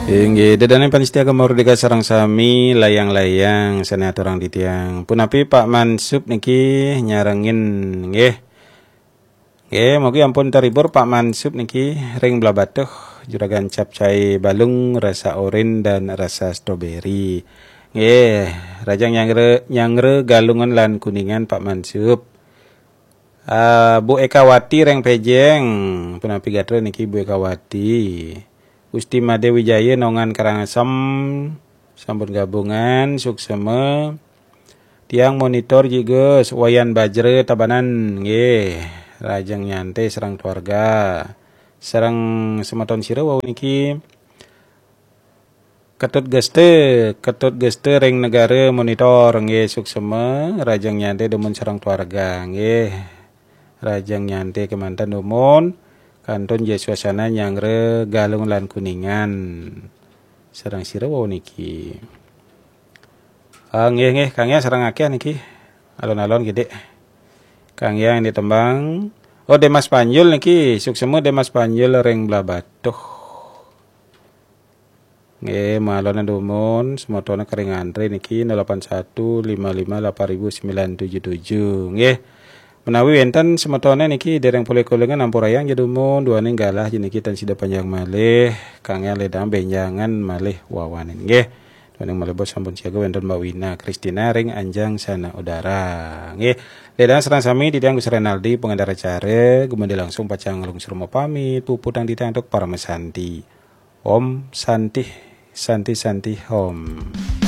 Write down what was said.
Inggih, dadane panitia Mardika sareng sami layang-layang sana orang di tiang. Punapi Pak Mansub niki nyarengin nggih. Nggih, mugi ampun terhibur Pak Mansub niki ring blabatuh juragan capcay balung rasa oren dan rasa stroberi. Nggih, rajang nyangre galungan lan kuningan Pak Mansub. Bu Ekawati reng pejeng punapi gatre niki Bu Ekawati. Gusti Made Wijaya nongan Karangasem sampun gabungan suksema tiang monitor juga wayan bajre tabanan nggih rajang nyantai serang keluarga serang sematon sira wau niki ketut geste ring negara monitor nggih suksema rajang nyantai demun serang keluarga nggih rajang nyantai kemantan demun kanton je suasana nyangre galung lan kuningan serang sira wau niki nggih Kang ya serang akeh niki alon-alon gede Kang yang ditembang Demas Panjul niki suksema Demas Panjul reng blabatuh nggih malona dumun semotona kering antre niki 81558977 nggih menawi wenten semetone niki dereng pole-kolengan ampurayang jadumun duane galah jeniki tan sida panjang malih Kang ledang benjangan malih wawanen nggih duane malih bos sampun siaga wenten Mbak Wina Kristina ring anjang sana udara nggih ledang serang sami di Gus Renaldi pengendara care gumende langsung pacang lungsur pamit puputang ditangtuk para mesanti Om Santi Om